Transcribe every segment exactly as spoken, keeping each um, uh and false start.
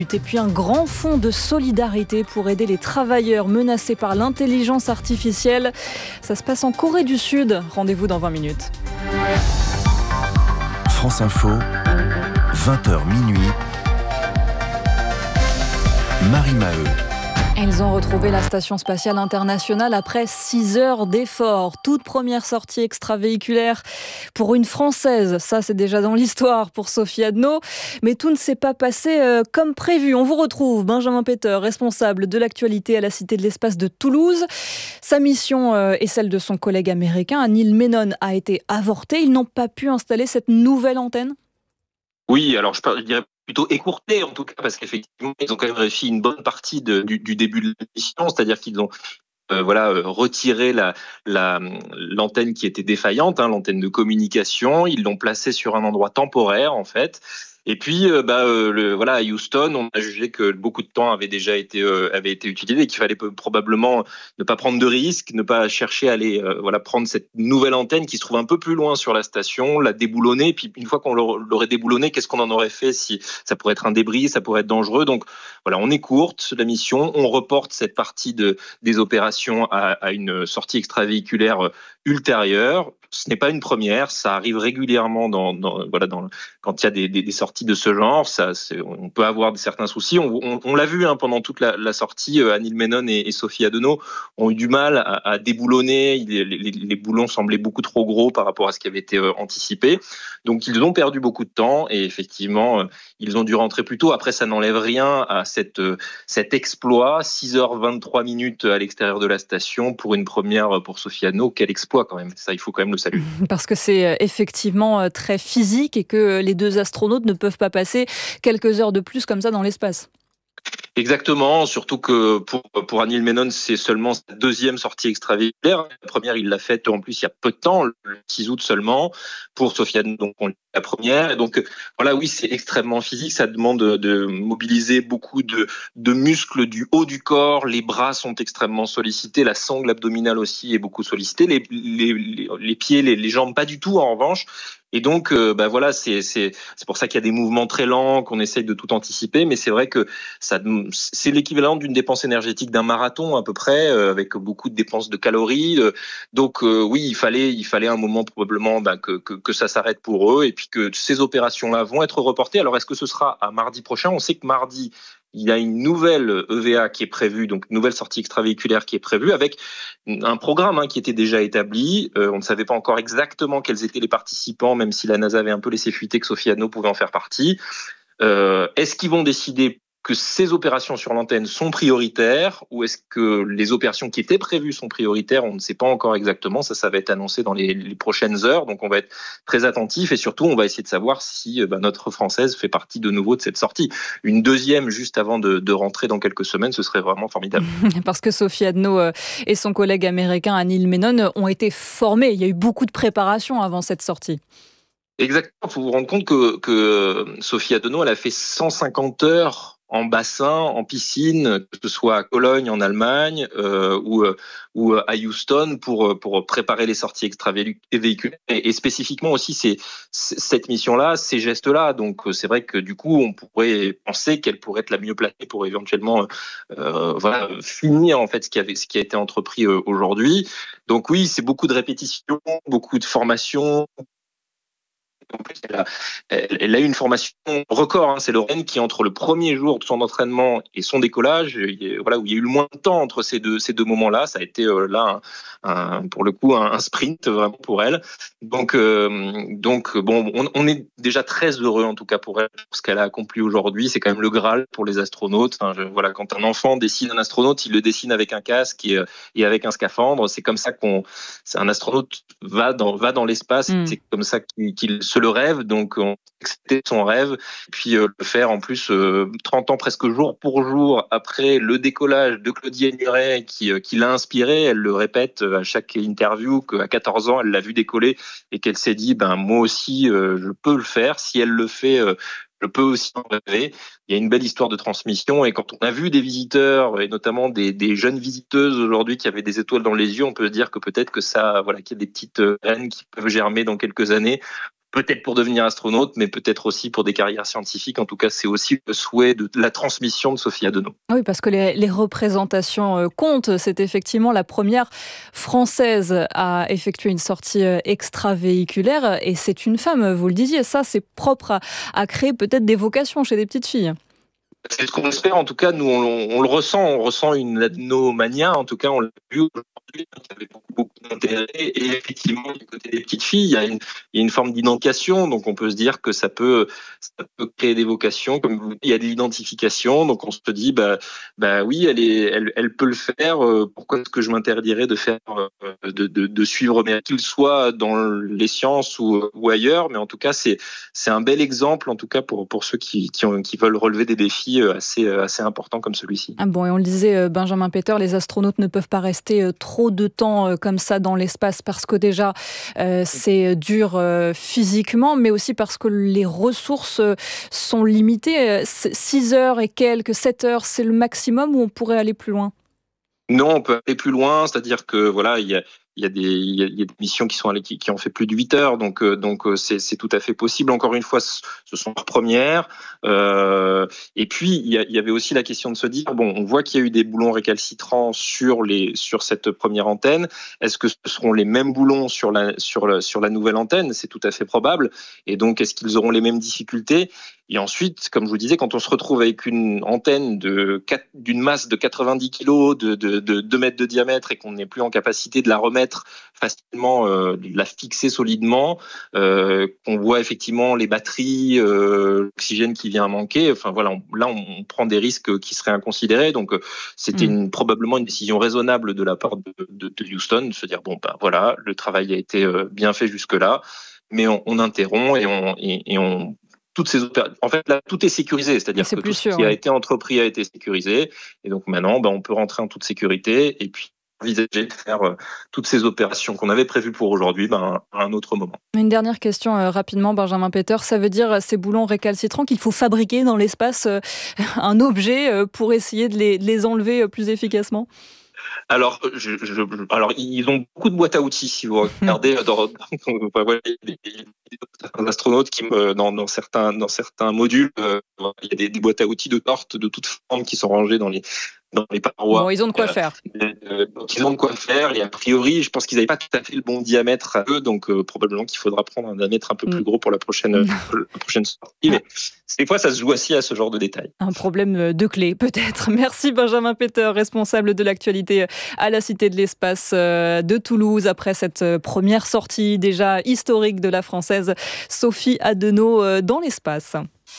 Et puis un grand fonds de solidarité pour aider les travailleurs menacés par l'intelligence artificielle. Ça se passe en Corée du Sud. Rendez-vous dans vingt minutes. France Info, vingt heures minuit. Marie Maheu. Ils ont retrouvé la Station spatiale internationale après six heures d'efforts. Toute première sortie extravéhiculaire pour une Française. Ça, c'est déjà dans l'histoire pour Sophie Adno. Mais tout ne s'est pas passé euh, comme prévu. On vous retrouve, Benjamin Peter, responsable de l'actualité à la Cité de l'Espace de Toulouse. Sa mission euh, et celle de son collègue américain, Neil Menon, a été avortée. Ils n'ont pas pu installer cette nouvelle antenne ? Oui, alors je, je dirais plutôt écourté en tout cas, parce qu'effectivement, ils ont quand même réussi une bonne partie de, du, du début de l'émission, c'est-à-dire qu'ils ont euh, voilà, euh, retiré la, la, l'antenne qui était défaillante, hein, l'antenne de communication, ils l'ont placée sur un endroit temporaire en fait. Et puis, euh, bah, euh, le, voilà, à Houston, on a jugé que beaucoup de temps avait déjà été euh, avait été utilisé et qu'il fallait probablement ne pas prendre de risques, ne pas chercher à aller euh, voilà prendre cette nouvelle antenne qui se trouve un peu plus loin sur la station, la déboulonner. Et puis une fois qu'on l'aurait déboulonnée, qu'est-ce qu'on en aurait fait? Si ça pourrait être un débris, ça pourrait être dangereux. Donc voilà, on écourte la mission, on reporte cette partie de des opérations à, à une sortie extravéhiculaire ultérieure. Ce n'est pas une première, ça arrive régulièrement dans, dans voilà dans quand il y a des, des, des sorties de ce genre, ça c'est, on peut avoir certains soucis. On, on, on l'a vu hein, pendant toute la, la sortie, euh, Neil Menon et, et Sophie Adno ont eu du mal à, à déboulonner. Les, les, les boulons semblaient beaucoup trop gros par rapport à ce qui avait été euh, anticipé. Donc ils ont perdu beaucoup de temps et effectivement euh, ils ont dû rentrer plus tôt. Après ça n'enlève rien à cette euh, cet exploit, six heures vingt-trois minutes à l'extérieur de la station pour une première pour Sophie Adno. Quel exploit quand même. Ça il faut quand même le saluer. Parce que c'est effectivement très physique et que les deux astronautes ne peuvent pas passer quelques heures de plus comme ça dans l'espace. Exactement, surtout que pour pour Neil Menon, c'est seulement sa deuxième sortie extravéhiculaire. La première, il l'a faite en plus il y a peu de temps, le six août seulement. Pour Sophie Adno, donc on la première. Et donc voilà, oui, c'est extrêmement physique. Ça demande de mobiliser beaucoup de de muscles du haut du corps. Les bras sont extrêmement sollicités, la sangle abdominale aussi est beaucoup sollicitée. Les les les, les pieds, les, les jambes pas du tout en revanche. Et donc, euh, bah voilà, c'est c'est c'est pour ça qu'il y a des mouvements très lents, qu'on essaye de tout anticiper. Mais c'est vrai que ça c'est l'équivalent d'une dépense énergétique d'un marathon à peu près, euh, avec beaucoup de dépenses de calories. Euh, donc euh, oui, il fallait il fallait un moment probablement bah, que, que que ça s'arrête pour eux et puis que ces opérations-là vont être reportées. Alors est-ce que ce sera à mardi prochain? On sait que mardi il y a une nouvelle E V A qui est prévue, donc une nouvelle sortie extravéhiculaire qui est prévue avec un programme hein, qui était déjà établi. Euh, on ne savait pas encore exactement quels étaient les participants, même si la NASA avait un peu laissé fuiter que Sophie Adno pouvait en faire partie. Euh, est-ce qu'ils vont décider que ces opérations sur l'antenne sont prioritaires ou est-ce que les opérations qui étaient prévues sont prioritaires? On ne sait pas encore exactement. Ça, ça va être annoncé dans les, les prochaines heures. Donc, on va être très attentif et surtout, on va essayer de savoir si bah, notre Française fait partie de nouveau de cette sortie. Une deuxième juste avant de, de rentrer dans quelques semaines, ce serait vraiment formidable. Parce que Sophie Adno et son collègue américain Neil Menon ont été formés. Il y a eu beaucoup de préparation avant cette sortie. Exactement. Il faut vous rendre compte que, que Sophie Adno, elle a fait cent cinquante heures en bassin, en piscine, que ce soit à Cologne en Allemagne euh, ou, ou à Houston pour pour préparer les sorties extravéhiculaires et, et spécifiquement aussi ces, cette mission-là, ces gestes-là. Donc c'est vrai que du coup on pourrait penser qu'elle pourrait être la mieux placée pour éventuellement euh, voilà finir en fait ce qui avait ce qui a été entrepris aujourd'hui. Donc oui, c'est beaucoup de répétitions, beaucoup de formation. En plus, elle a, elle, elle a eu une formation record. Hein. C'est Lorraine qui, entre le premier jour de son entraînement et son décollage, il, voilà, où il y a eu le moins de temps entre ces deux, ces deux moments-là, ça a été euh, là, un, un, pour le coup, un, un sprint vraiment pour elle. Donc, euh, donc bon, on, on est déjà très heureux en tout cas pour elle, pour ce qu'elle a accompli aujourd'hui. C'est quand même le Graal pour les astronautes. Enfin, je, voilà, quand un enfant dessine un astronaute, il le dessine avec un casque et, et avec un scaphandre. C'est comme ça qu'on, c'est un astronaute va dans, va dans l'espace. Mmh. C'est comme ça qu'il, qu'il se le rêve, donc on c'était son rêve, puis euh, le faire en plus euh, trente ans presque jour pour jour après le décollage de Claudie Nuret qui, euh, qui l'a inspiré. Elle le répète à chaque interview qu'à quatorze ans elle l'a vu décoller et qu'elle s'est dit ben moi aussi euh, je peux le faire, si elle le fait euh, je peux aussi en rêver. Il y a une belle histoire de transmission et quand on a vu des visiteurs et notamment des, des jeunes visiteuses aujourd'hui qui avaient des étoiles dans les yeux, on peut se dire que peut-être que ça, voilà, qu'il y a des petites graines qui peuvent germer dans quelques années peut-être pour devenir astronaute, mais peut-être aussi pour des carrières scientifiques. En tout cas, c'est aussi le souhait de la transmission de Sophie Adenau. Oui, parce que les, les représentations comptent. C'est effectivement la première française à effectuer une sortie extravéhiculaire. Et c'est une femme, vous le disiez. Ça, c'est propre à, à créer peut-être des vocations chez des petites filles. C'est ce qu'on espère. En tout cas, nous, on, on le ressent. On ressent une adenomania. En tout cas, on l'a vu aujourd'hui. Il y avait beaucoup, beaucoup d'intérêt. Et effectivement, du côté des petites filles, il y a une, il y a une forme d'identification. Donc, on peut se dire que ça peut, ça peut créer des vocations. Comme vous dites, il y a de l'identification. Donc, on se dit, bah, bah oui, elle est, elle, elle peut le faire. Pourquoi est-ce que je m'interdirais de faire, de, de, de suivre, mais qu'il soit dans les sciences ou, ou ailleurs. Mais en tout cas, c'est, c'est un bel exemple, en tout cas, pour, pour ceux qui, qui, ont, qui veulent relever des défis assez, assez importants comme celui-ci. Ah bon, et on le disait, Benjamin Peter, les astronautes ne peuvent pas rester trop de temps comme ça dans l'espace parce que déjà euh, c'est dur euh, physiquement, mais aussi parce que les ressources sont limitées. six heures et quelques, sept heures, c'est le maximum ou on pourrait aller plus loin? Non, on peut aller plus loin, c'est-à-dire que voilà, il y a Il y, a des, il y a des missions qui sont allées, qui, qui ont fait plus de huit heures, donc donc c'est, c'est tout à fait possible. Encore une fois, ce sont leurs premières. Euh, et puis il y, a, il y avait aussi la question de se dire bon, on voit qu'il y a eu des boulons récalcitrants sur les sur cette première antenne. Est-ce que ce seront les mêmes boulons sur la sur la sur la nouvelle antenne? C'est tout à fait probable. Et donc est-ce qu'ils auront les mêmes difficultés? Et ensuite, comme je vous disais, quand on se retrouve avec une antenne de d'une masse de quatre-vingt-dix kilos, de, de, de deux mètres de diamètre, et qu'on n'est plus en capacité de la remettre facilement, euh, de la fixer solidement, euh, qu'on voit effectivement les batteries, euh, l'oxygène qui vient à manquer. Enfin voilà, on, là on, on prend des risques qui seraient inconsidérés. Donc c'était mmh. une, probablement une décision raisonnable de la part de, de, de Houston de se dire bon ben voilà, le travail a été bien fait jusque là, mais on, on interrompt et on et, et on toutes ces opérations. En fait, là, tout est sécurisé, c'est-à-dire que tout sûr, ce qui ouais. a été entrepris a été sécurisé, et donc maintenant, ben, on peut rentrer en toute sécurité et puis envisager de faire euh, toutes ces opérations qu'on avait prévues pour aujourd'hui ben, à un autre moment. Une dernière question euh, rapidement, Benjamin Peter, ça veut dire ces boulons récalcitrants qu'il faut fabriquer dans l'espace euh, un objet euh, pour essayer de les, de les enlever euh, plus efficacement? Alors, je, je, alors, ils ont beaucoup de boîtes à outils. Si vous regardez dans, dans, dans les astronautes qui, dans, dans certains, dans certains modules, euh, il y a des, des boîtes à outils de tortes de toutes formes qui sont rangées dans les dans les parois. Bon, ils ont de quoi euh, faire. Euh, donc ils ont de quoi faire. Et a priori, je pense qu'ils n'avaient pas tout à fait le bon diamètre à eux, donc euh, probablement qu'il faudra prendre un diamètre un peu plus gros pour la prochaine, euh, la prochaine sortie. Mais des fois, ça se joue aussi à ce genre de détails. Un problème de clé, peut-être. Merci Benjamin Peter, responsable de l'actualité à la Cité de l'Espace de Toulouse, après cette première sortie déjà historique de la Française Sophie Adenau dans l'espace.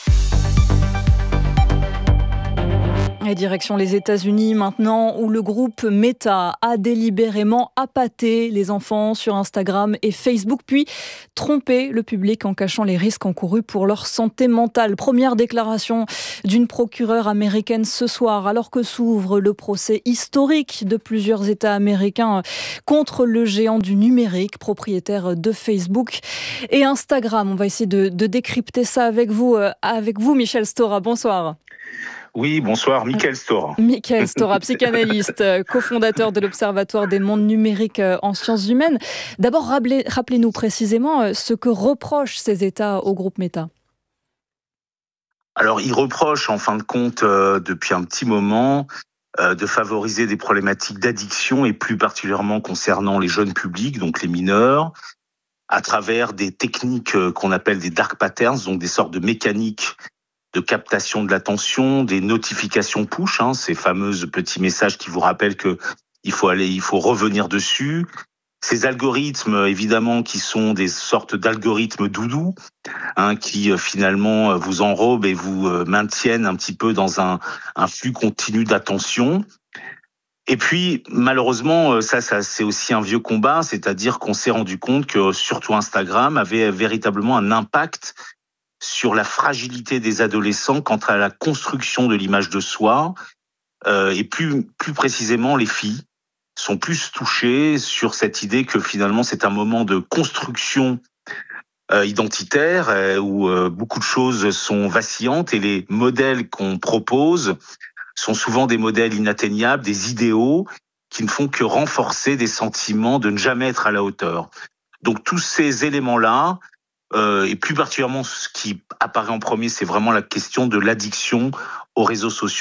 Et direction les États-Unis maintenant, où le groupe Meta a délibérément appâté les enfants sur Instagram et Facebook, puis trompé le public en cachant les risques encourus pour leur santé mentale. Première déclaration d'une procureure américaine ce soir, alors que s'ouvre le procès historique de plusieurs États américains contre le géant du numérique, propriétaire de Facebook et Instagram. On va essayer de, de décrypter ça avec vous, avec vous, Michel Stora. Bonsoir. Oui, bonsoir, Michael Stora. Michael Stora, psychanalyste, cofondateur de l'Observatoire des mondes numériques en sciences humaines. D'abord, rappelez, rappelez-nous précisément ce que reprochent ces États au groupe Meta. Alors, ils reprochent, en fin de compte, euh, depuis un petit moment, euh, de favoriser des problématiques d'addiction, et plus particulièrement concernant les jeunes publics, donc les mineurs, à travers des techniques qu'on appelle des dark patterns, donc des sortes de mécaniques de captation de l'attention, des notifications push, hein, ces fameuses petits messages qui vous rappellent que il faut aller, il faut revenir dessus. Ces algorithmes, évidemment, qui sont des sortes d'algorithmes doudou, hein, qui euh, finalement vous enrobent et vous euh, maintiennent un petit peu dans un, un flux continu d'attention. Et puis, malheureusement, ça, ça, c'est aussi un vieux combat, c'est-à-dire qu'on s'est rendu compte que surtout Instagram avait véritablement un impact sur la fragilité des adolescents quant à la construction de l'image de soi, euh, et plus, plus précisément les filles sont plus touchées sur cette idée que finalement c'est un moment de construction euh, identitaire euh, où euh, beaucoup de choses sont vacillantes et les modèles qu'on propose sont souvent des modèles inatteignables, des idéaux qui ne font que renforcer des sentiments de ne jamais être à la hauteur. Donc tous ces éléments-là euh, et plus particulièrement ce qui apparaît en premier, c'est vraiment la question de l'addiction aux réseaux sociaux.